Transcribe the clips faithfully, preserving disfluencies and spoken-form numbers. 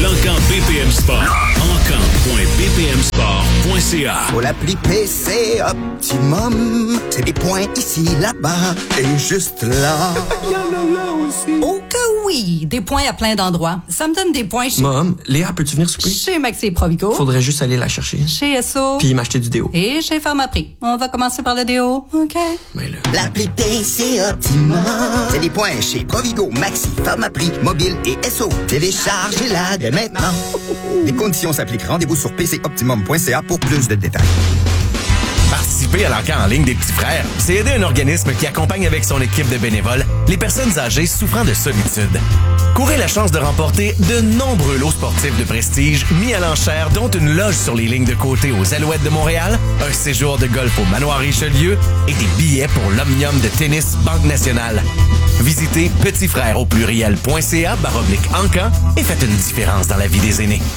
L'Encan B P M Sport. encan point b p m sport point c a. Pour l'appli P C Optimum, c'est des points ici, là-bas et juste là. Il y en a là aussi. Oh que oui, des points à plein d'endroits. Ça me donne des points chez... Mom, Léa, peux-tu venir souper? Chez Maxi Provigo. Faudrait juste aller la chercher. Chez S O. Puis m'acheter du déo. Et chez Pharmaprix. On va commencer par le déo, OK? Mais là... L'appli P C Optimum, c'est des points chez Provigo, Maxi, Pharmaprix, Mobile et S O. Téléchargez-la dès maintenant. Les conditions s'appliquent. Rendez-vous sur p c optimum point c a pour plus de détails. Participer à l'encan en ligne des petits frères, c'est aider un organisme qui accompagne avec son équipe de bénévoles les personnes âgées souffrant de solitude. Courez la chance de remporter de nombreux lots sportifs de prestige mis à l'enchère, dont une loge sur les lignes de côté aux Alouettes de Montréal, un séjour de golf au Manoir Richelieu et des billets pour l'Omnium de tennis Banque Nationale. Visitez petitsfrères au pluriel point c a baroblique encan et faites une différence dans la vie des aînés.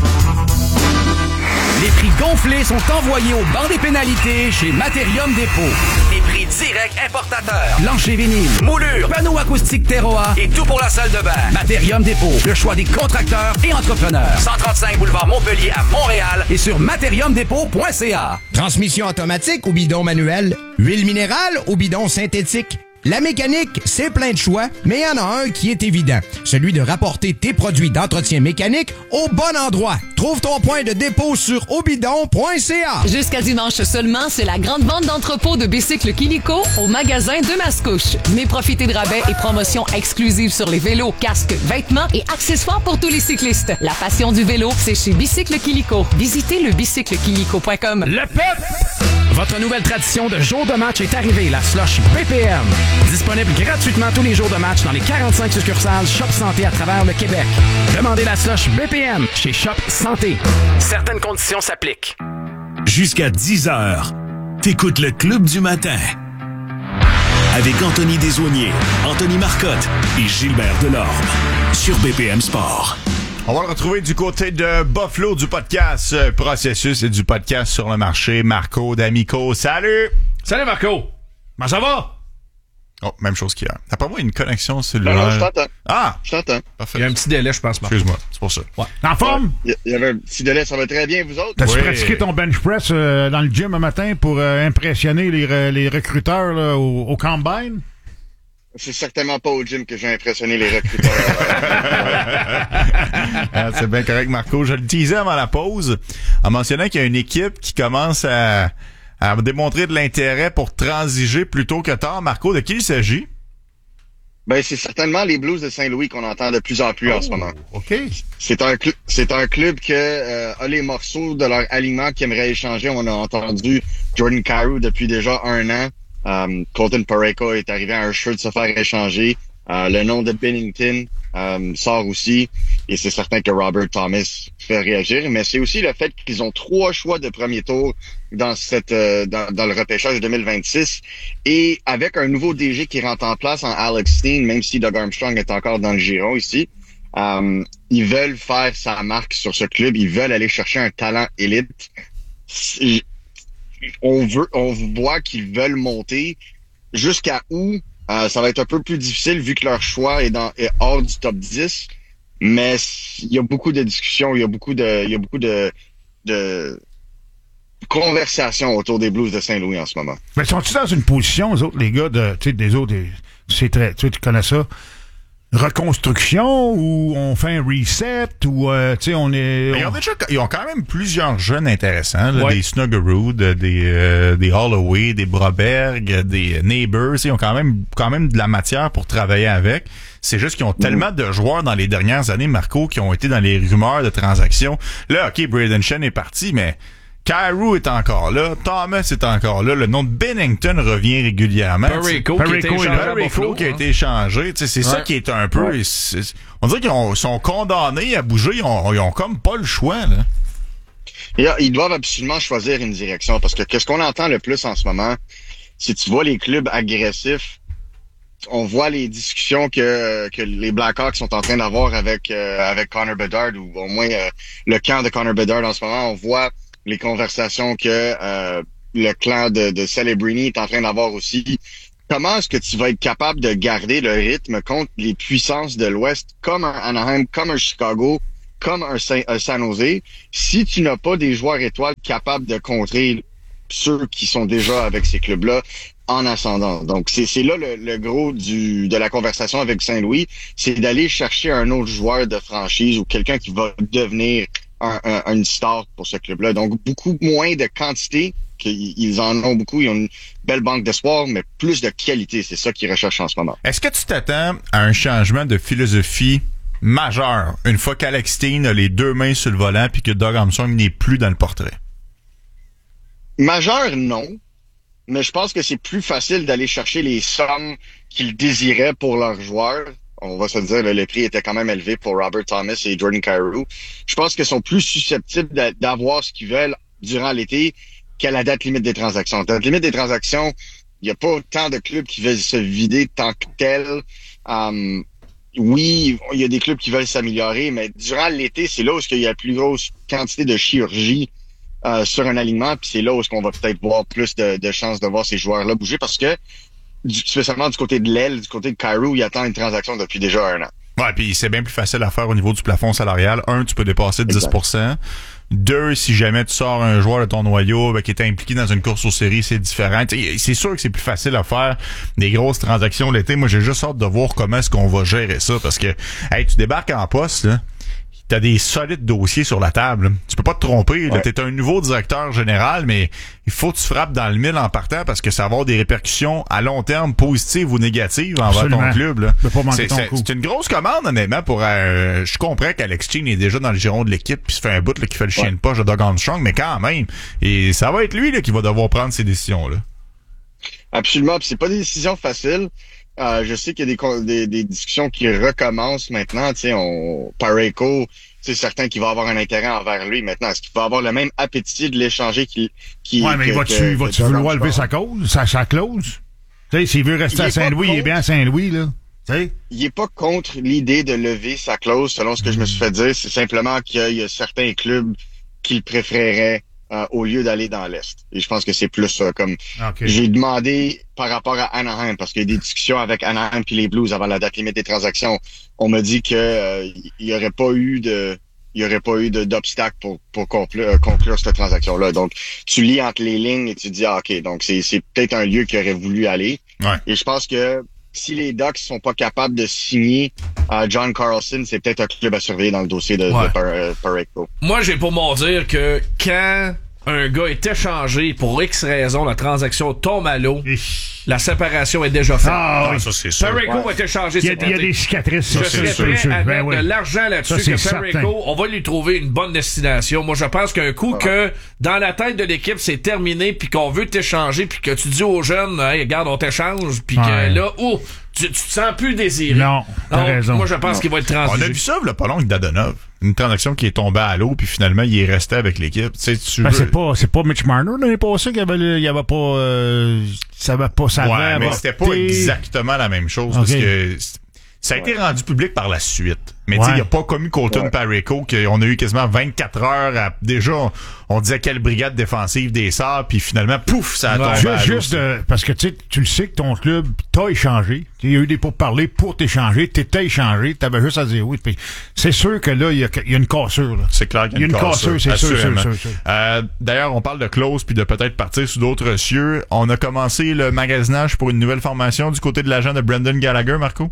Les prix gonflés sont envoyés au banc des pénalités chez Materium Dépôt. Des prix directs importateurs. Plancher vinyle, Moulure, panneaux acoustiques Terroir et tout pour la salle de bain. Materium Dépôt, le choix des contracteurs et entrepreneurs. cent trente-cinq boulevard Montpellier à Montréal et sur materium dépôt point c a. Transmission automatique ou bidon manuel, huile minérale ou bidon synthétique. La mécanique, c'est plein de choix, mais il y en a un qui est évident. Celui de rapporter tes produits d'entretien mécanique au bon endroit. Trouve ton point de dépôt sur obidon point c a. Jusqu'à dimanche seulement, c'est la grande vente d'entrepôt de bicycles Kilico au magasin de Mascouche. Venez profiter de rabais et promotions exclusives sur les vélos, casques, vêtements et accessoires pour tous les cyclistes. La passion du vélo, c'est chez Bicycle Kilico. Visitez le bicycle kilico point com. Le peuple! Votre nouvelle tradition de jour de match est arrivée, la slush B P M. Disponible gratuitement tous les jours de match dans les quarante-cinq succursales Shop Santé à travers le Québec. Demandez la slush B P M chez Shop Santé. Certaines conditions s'appliquent. Jusqu'à dix heures, t'écoutes le Club du matin. Avec Anthony Desaulniers, Anthony Marcotte et Gilbert Delorme. Sur B P M Sport. On va le retrouver du côté de Buffalo du podcast euh, Processus et du podcast Sur le marché. Marco D'Amico. Salut! Salut Marco! Comment ça va? Oh, même chose qu'hier. D'après moi, une connexion cellulaire. Non, non, je t'entends. Ah! Je t'entends. Parfait. Il y a un petit délai, je pense, Marco. Excuse-moi, c'est pour ça. Ouais. En forme? Il y avait un petit délai, ça va très bien, vous autres? T'as-tu Oui. pratiqué ton bench press euh, dans le gym un matin pour euh, impressionner les, re- les recruteurs là, au, au Combine? C'est certainement pas au gym que j'ai impressionné les recruteurs. Ah, c'est bien correct, Marco. Je le disais avant la pause, en mentionnant qu'il y a une équipe qui commence à, à démontrer de l'intérêt pour transiger plus tôt que tard. Marco, de qui il s'agit? Ben, c'est certainement les Blues de Saint-Louis qu'on entend de plus en plus oh, en ce moment. OK. C'est un, cl- c'est un club que euh, a les morceaux de leur alignement qui aimerait échanger. On a entendu Jordan Kyrou depuis déjà un an. Um, Colton Parayko est arrivé à un shirt de se faire échanger. Uh, le nom de Bennington um, sort aussi. Et c'est certain que Robert Thomas fait réagir. Mais c'est aussi le fait qu'ils ont trois choix de premier tour dans cette euh, dans, dans le repêchage de deux mille vingt-six. Et avec un nouveau D G qui rentre en place en Alex Steen, même si Doug Armstrong est encore dans le giron ici, um, ils veulent faire sa marque sur ce club. Ils veulent aller chercher un talent élite. C'est, On veut, on voit qu'ils veulent monter. Jusqu'à où, euh, ça va être un peu plus difficile vu que leur choix est, dans, est hors du top dix. Mais il y a beaucoup de discussions, il y a beaucoup de, il y a beaucoup de, de conversations autour des Blues de Saint-Louis en ce moment. Mais sont-ils dans une position, les autres, les gars, de, tu sais, des autres, des, c'est très, tu sais, tu connais ça, reconstruction ou on fait un reset ou euh, tu sais on est on... Ils ont déjà ils ont quand même plusieurs jeunes intéressants là, ouais. Des Snuggerud, des euh, des Holloway, des Broberg, des Neighbors, ils ont quand même quand même de la matière pour travailler avec. C'est juste qu'ils ont mmh. tellement de joueurs dans les dernières années, Marco, qui ont été dans les rumeurs de transactions. Là, OK, Braden Shen est parti, mais Kyrou est encore là, Thomas est encore là, le nom de Bennington revient régulièrement. Parayko qui, qui a été échangé. C'est ouais. ça qui est un peu... Ouais. C'est, on dirait qu'ils ont, sont condamnés à bouger, ils ont, ils ont comme pas le choix. Là. Et, ils doivent absolument choisir une direction, parce que qu'est-ce qu'on entend le plus en ce moment, si tu vois les clubs agressifs, on voit les discussions que que les Blackhawks sont en train d'avoir avec euh, avec Connor Bedard, ou au moins euh, le camp de Connor Bedard en ce moment. On voit les conversations que euh, le clan de, de Celebrini est en train d'avoir aussi. Comment est-ce que tu vas être capable de garder le rythme contre les puissances de l'Ouest, comme un Anaheim, comme un Chicago, comme un, Saint, un San Jose, si tu n'as pas des joueurs étoiles capables de contrer ceux qui sont déjà avec ces clubs-là en ascendant. Donc, c'est, c'est là le, le gros du de la conversation avec Saint-Louis, c'est d'aller chercher un autre joueur de franchise ou quelqu'un qui va devenir un, un, une star pour ce club-là. Donc, beaucoup moins de quantité, qu'ils en ont beaucoup, ils ont une belle banque d'espoir, mais plus de qualité. C'est ça qu'ils recherchent en ce moment. Est-ce que tu t'attends à un changement de philosophie majeur une fois qu'Alex Steen a les deux mains sur le volant puis que Doug Armstrong n'est plus dans le portrait? Majeur, non. Mais je pense que c'est plus facile d'aller chercher les sommes qu'ils désiraient pour leurs joueurs. On va se dire, le, le prix était quand même élevé pour Robert Thomas et Jordan Kyrou. Je pense qu'ils sont plus susceptibles d'a- d'avoir ce qu'ils veulent durant l'été qu'à la date limite des transactions. La date limite des transactions, il n'y a pas tant de clubs qui veulent se vider tant que tel. Um, oui, il y a des clubs qui veulent s'améliorer, mais durant l'été, c'est là où il y a la plus grosse quantité de chirurgie Euh, sur un alignement, puis c'est là où est-ce qu'on va peut-être voir plus de, de chances de voir ces joueurs-là bouger, parce que, du, spécialement du côté de l'aile, du côté de Kyrou, il attend une transaction depuis déjà un an. Ouais, puis c'est bien plus facile à faire au niveau du plafond salarial. Un, tu peux dépasser de dix pour cent. Deux, si jamais tu sors un joueur de ton noyau ben, qui était impliqué dans une course aux séries, c'est différent. T'sais, c'est sûr que c'est plus facile à faire des grosses transactions l'été. Moi, j'ai juste hâte de voir comment est-ce qu'on va gérer ça, parce que hey, tu débarques en poste, là. T'as des solides dossiers sur la table. Là. Tu peux pas te tromper. Là. Ouais. T'es un nouveau directeur général, mais il faut que tu frappes dans le mille en partant parce que ça va avoir des répercussions à long terme, positives ou négatives envers ton club. Là. C'est, ton c'est, c'est une grosse commande, honnêtement. Pour euh, je comprends qu'Alex Steen est déjà dans le giron de l'équipe puis se fait un bout là, qui fait le chien ouais. de poche de Doug Armstrong, mais quand même. Et ça va être lui là, qui va devoir prendre ces décisions-là. Absolument. Puis c'est pas des décisions faciles. Euh, je sais qu'il y a des, des, des discussions qui recommencent maintenant. Tu sais, on Parayko, c'est certain qu'il va avoir un intérêt envers lui maintenant. Est-ce qu'il va avoir le même appétit de l'échanger qu'il... qu'il ouais, mais que, va-tu, que, va-tu vouloir lever sa cause, sa, sa clause? Tu sais, s'il veut rester il à Saint-Louis, contre, il est bien à Saint-Louis, là. T'sais? Il est pas contre l'idée de lever sa clause, selon ce que mmh. je me suis fait dire. C'est simplement qu'il y a certains clubs qu'il préférerait Euh, au lieu d'aller dans l'Est. Et je pense que c'est plus ça. Euh, comme okay. J'ai demandé par rapport à Anaheim, parce qu'il y a des discussions avec Anaheim puis les Blues avant la date limite des transactions. On m'a dit que euh, il y aurait pas eu de il y aurait pas eu de, d'obstacle pour pour conclure, euh, conclure cette transaction-là. Donc, tu lis entre les lignes et tu dis ah, OK, donc c'est c'est peut-être un lieu qui aurait voulu aller. Ouais. Et je pense que si les Ducks sont pas capables de signer euh, John Carlson, c'est peut-être un club à surveiller dans le dossier de, ouais. de Par- euh, Parayko. Moi, j'ai pour mon dire que quand un gars est échangé pour X raison, la transaction tombe à l'eau, la séparation est déjà faite. Ah, oui. Ça, c'est sûr. Parayko ouais. va être échangé il y a, cet il y a été. des cicatrices. Je ça, serais c'est prêt sûr, à ben mettre oui. de l'argent là-dessus ça, que Parayko, on va lui trouver une bonne destination. Moi, je pense qu'un coup ouais. que dans la tête de l'équipe, c'est terminé, puis qu'on veut t'échanger, puis que tu dis aux jeunes, hey, regarde, on t'échange, puis ouais. que là, oh, tu, tu te sens plus désiré. Non, t'as Donc, raison. Moi, je pense non. qu'il va être transigé. On a vu ça, là, pas long, avec Dadonov. Une transaction qui est tombée à l'eau, puis finalement, il est resté avec l'équipe. Tu sais, tu ben, veux... c'est pas, c'est pas Mitch Marner l'année passée qu'il y avait, il y avait pas, euh, ça va pas, ça ouais, va mais c'était pas exactement la même chose, okay. parce que ça a été ouais. rendu public par la suite. Mais ouais. tu sais, il n'y a pas commis Colton ouais. Parayko, qu'on a eu quasiment vingt-quatre heures à, déjà, on disait quelle brigade défensive des Sabres, puis finalement, pouf, ça a ouais. tombé Juste, juste de, parce que tu sais, tu le sais que ton club t'a échangé. Il y a eu des pourparlers pour t'échanger, t'étais échangé, t'avais juste à dire oui. Puis c'est sûr que là, il y a, y a une cassure. Là. C'est clair qu'il y a une, y a une cassure. cassure c'est sûr, sûr, sûr, sûr. Euh, d'ailleurs, on parle de clause puis de peut-être partir sous d'autres cieux. On a commencé le magasinage pour une nouvelle formation du côté de l'agent de Brendan Gallagher, Marco?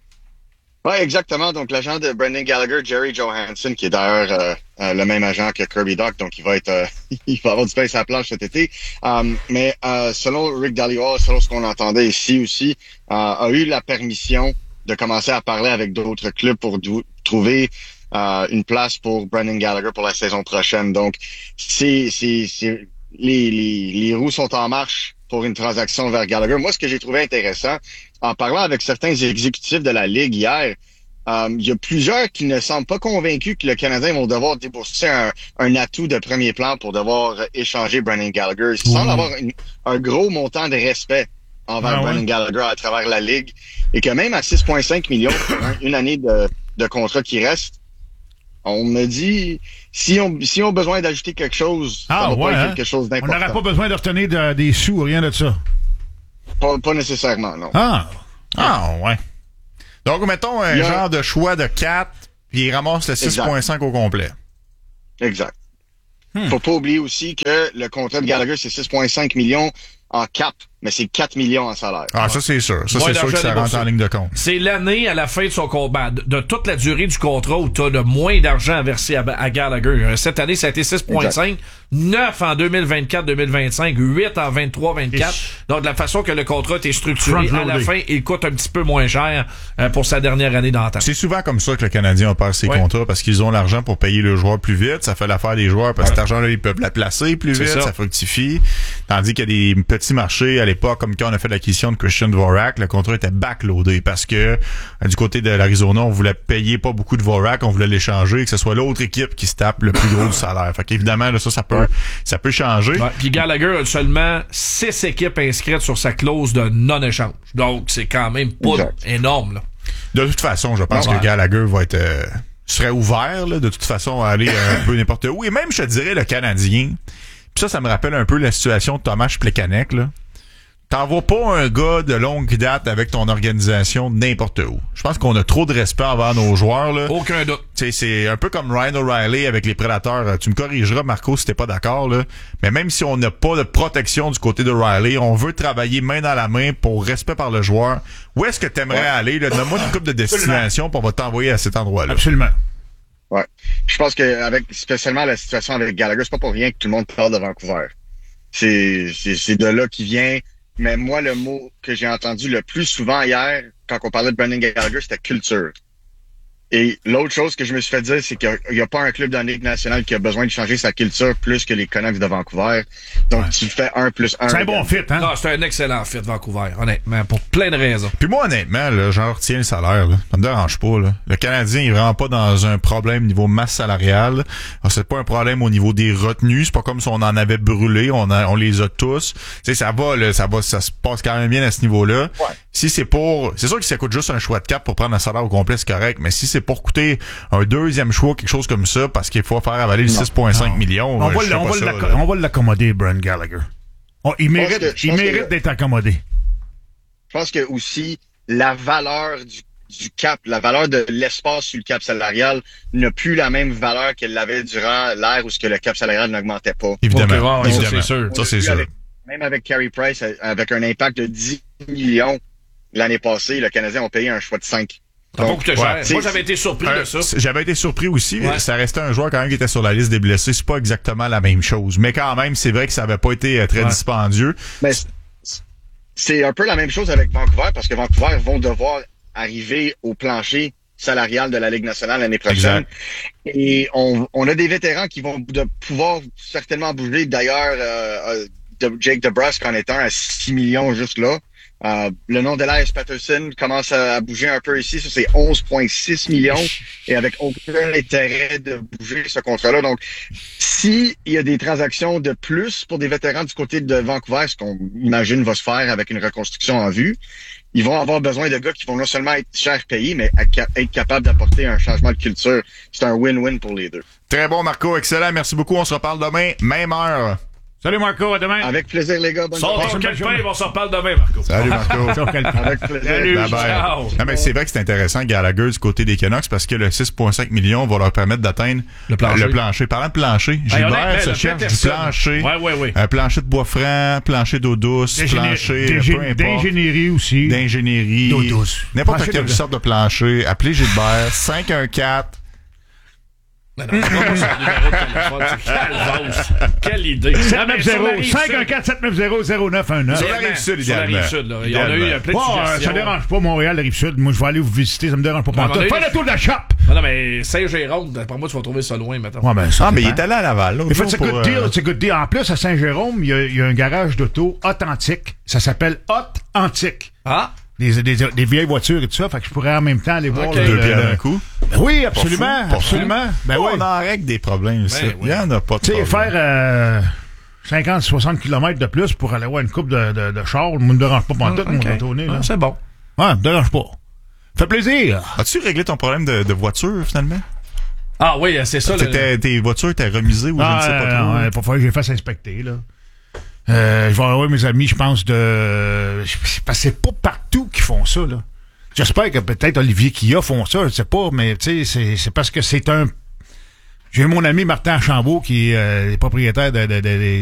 Oui, exactement. Donc, l'agent de Brendan Gallagher, Jerry Johansson, qui est d'ailleurs euh, euh, le même agent que Kirby Dach, donc il va être, euh, il va avoir du pain sur la planche cet été. Um, mais euh, selon Rick D'Aliola, selon ce qu'on entendait ici aussi, euh, a eu la permission de commencer à parler avec d'autres clubs pour dou- trouver euh, une place pour Brendan Gallagher pour la saison prochaine. Donc, c'est, c'est, c'est les, les, les roues sont en marche pour une transaction vers Gallagher. Moi, ce que j'ai trouvé intéressant, en parlant avec certains exécutifs de la Ligue hier, euh, il y a plusieurs qui ne semblent pas convaincus que le Canadien vont devoir débourser un, un atout de premier plan pour devoir échanger Brendan Gallagher. Il semble avoir une, un gros montant de respect envers ah, Brendan ouais. Gallagher à travers la Ligue et que même à six virgule cinq millions pour un, une année de, de contrat qui reste, on me dit, si on, si on a besoin d'ajouter quelque chose, ah, ça va ouais, pas être hein? quelque chose d'important. On n'aurait pas besoin de retenir de, des sous, rien de ça. Pas, pas nécessairement, non. Ah, ah ouais. Donc, mettons un a... genre de choix de quatre Puis il ramasse le six virgule cinq au complet. Exact. Hmm. Faut pas oublier aussi que le contrat de Gallagher, c'est six virgule cinq millions en cap, mais c'est quatre millions en salaire. Ah, ça, c'est sûr. Ça, Moins c'est sûr que d'argent ça rentre déboursé. en ligne de compte. C'est l'année à la fin de son combat, de, de toute la durée du contrat où tu as le moins d'argent à verser à, à Gallagher. Euh, Cette année, ça a été six virgule cinq, neuf en deux mille vingt-quatre deux mille vingt-cinq, huit en vingt-trois vingt-quatre. Donc, de la façon que le contrat est structuré, à la fin, il coûte un petit peu moins cher euh, pour sa dernière année d'entente. C'est souvent comme ça que le Canadien opère ses Ouais. contrats parce qu'ils ont l'argent pour payer le joueur plus vite. Ça fait l'affaire des joueurs parce que cet argent-là, ils peuvent la placer plus C'est vite. ça. Ça. fructifie. Tandis qu'il y a des petits marchés à l'époque, comme quand on a fait l'acquisition de Christian Dvorak, le contrat était backloadé parce que euh, du côté de l'Arizona, on voulait payer pas beaucoup de Dvorak, on voulait l'échanger, que ce soit l'autre équipe qui se tape le plus gros du salaire. Fait qu'évidemment, là, ça, ça peut, ça peut changer. Ouais. Puis Gallagher a seulement six équipes inscrites sur sa clause de non-échange. Donc, c'est quand même pas Exact. énorme, là. De toute façon, je pense Ouais. que Gallagher va être euh, serait ouvert là, de toute façon à aller un peu n'importe où. Et même, je te dirais, le Canadien. Puis ça, ça me rappelle un peu la situation de Tomáš Plekanec, là. T'envoies pas un gars de longue date avec ton organisation n'importe où. Je pense qu'on a trop de respect envers nos joueurs, là. Aucun doute. Tu sais, c'est un peu comme Ryan O'Reilly avec les Prédateurs. Tu me corrigeras, Marco, si t'es pas d'accord, là. Mais même si on n'a pas de protection du côté d'O'Reilly, on veut travailler main dans la main pour respect par le joueur. Où est-ce que t'aimerais Ouais. aller, là? Donne-moi une couple de destinations pour on va t'envoyer à cet endroit-là. Absolument. Ouais. Je pense que avec spécialement la situation avec Gallagher, c'est pas pour rien que tout le monde parle de Vancouver. C'est c'est c'est de là qu'il vient. Mais moi, le mot que j'ai entendu le plus souvent hier, quand on parlait de Brendan Gallagher, c'était culture. Et l'autre chose que je me suis fait dire, c'est qu'il n'y a, a pas un club dans la Ligue nationale qui a besoin de changer sa culture plus que les Canucks de Vancouver. Donc, tu fais un plus un. C'est un bon fit, hein? Non, c'est un excellent fit, Vancouver, honnêtement, pour plein de raisons. Puis moi, honnêtement, là, j'en retiens le salaire, là. Ça me dérange pas, là. Le Canadien, il est vraiment pas dans un problème niveau masse salariale. Alors, c'est pas un problème au niveau des retenues. C'est pas comme si on en avait brûlé. On a, on les a tous. Tu sais, ça va, là, ça va, ça se passe quand même bien à ce niveau-là. Ouais. Si c'est pour, c'est sûr que ça coûte juste un choix de cap pour prendre un salaire au complet, c'est correct. Mais si c'est pour coûter un deuxième choix, quelque chose comme ça, parce qu'il faut faire avaler le six virgule cinq millions, On euh, va, je le- sais on pas va ça, l'acc- là. on va l'accommoder, Brent Gallagher. On- il pense mérite, que- je il pense que- mérite d'être accommodé. Je pense que aussi, la valeur du, du cap, la valeur de l'espace sur le cap salarial n'a plus la même valeur qu'elle l'avait durant l'ère où ce que le cap salarial n'augmentait pas. Évidemment, Ok, ouais, ça, évidemment. c'est sûr. Ça, c'est Vu sûr. avec- même avec Carey Price, avec un impact de dix millions l'année passée, le Canadien a payé un choix de cinq. Ça a pas coûté cher. c'est- Moi, j'avais été surpris Un- de ça. J'avais été surpris aussi. Ouais. Ça restait un joueur quand même qui était sur la liste des blessés. C'est pas exactement la même chose. Mais quand même, c'est vrai que ça avait pas été euh, très Ouais. dispendieux. Mais c- c'est un peu la même chose avec Vancouver parce que Vancouver vont devoir arriver au plancher salarial de la Ligue nationale l'année prochaine. Exact. Et on, on a des vétérans qui vont de pouvoir certainement bouger. D'ailleurs, euh, de Jake DeBrusk en est un à six millions juste là. Euh, le nom d'Elias Patterson commence à, à bouger un peu ici. Ça, c'est onze virgule six millions et avec aucun intérêt de bouger ce contrat-là. Donc, si il y a des transactions de plus pour des vétérans du côté de Vancouver, ce qu'on imagine va se faire avec une reconstruction en vue, ils vont avoir besoin de gars qui vont non seulement être cher payés, mais à ca- être capables d'apporter un changement de culture. C'est un win-win pour les deux. Très bon, Marco. Excellent. Merci beaucoup. On se reparle demain, même heure. Salut, Marco. À demain. Avec plaisir, les gars. Bonne Sors journée. ton calepin, on s'en parle demain, Marco. Salut, Marco. Sur quel- Avec plaisir. Salut, Bye bye. ciao. Non, mais c'est vrai que c'est intéressant, Gallagher, du côté des Canucks, parce que le six virgule cinq millions va leur permettre d'atteindre Le plancher. le plancher. Parlant de plancher, Hey, Gilbert honnêtement, se le cherche du Peterson. plancher. Ouais, ouais, ouais. Un plancher de bois franc, plancher d'eau douce, D'ingénie- plancher, d'ingé- peu importe. D'ingénierie aussi. D'ingénierie. D'eau douce. N'importe Plancher quelle de- sorte de plancher. Appelez Gilbert, cinq un quatre. Non, non, c'est pas son numéro de téléphone. C'est quelle vase. Quelle idée. sept Non, mais neuf sur la zéro rive cinq un sud. quatre sept neuf zéro zéro neuf un neuf. Sur la Idéalement, rive sud, sur la idéalement. rive sud, là. On a eu Idéalement. euh, plein de Bon, euh, suggestions. ça dérange pas, Montréal, la Rive-Sud. Moi, je vais aller vous visiter, ça me dérange pas. Non, pantoute. mais on a eu- Fais le tour de la chape! Non, non, mais Saint-Jérôme, d'après moi, tu vas trouver ça loin, maintenant. Ouais, ben, ça Ah, mais il dépend. est allé à Laval. l'autre Mais fait, jour c'est pour, good deal, euh, c'est good deal. En plus, à Saint-Jérôme, il y a, il y a un garage d'auto authentique. Ça s'appelle Hot Antique. Ah? Des, des, des vieilles voitures et tout ça. Fait que je pourrais en même temps aller voir Ok. le, deux le- pierres le- d'un coup. Ben oui, Pas absolument, fou, pas absolument. fou. Ben Oh, oui. on en règle des problèmes, ça. Ben Il y en a pas de Tu sais, problème. faire euh, cinquante soixante kilomètres de plus pour aller voir une coupe de, de, de chars, me dérange pas pantoute, Ah, mon ok. retourné, là. Ah, c'est bon. Ouais, me dérange pas. Fait plaisir. As-tu réglé ton problème de, de voiture, finalement? Ah oui, c'est ça. le- T'étais- Tes voitures étaient remisées ou je ne Ah, sais pas euh, trop? non, il faut falloir que je les fasse inspecter, là. Euh, je vais avoir mes amis, je pense, de... Parce que c'est pas partout qu'ils font ça, là. J'espère que peut-être Olivier Kia font ça, je sais pas, mais tu sais, c'est, c'est parce que c'est un... J'ai mon ami Martin Archambault qui est euh, propriétaire de, de, de, de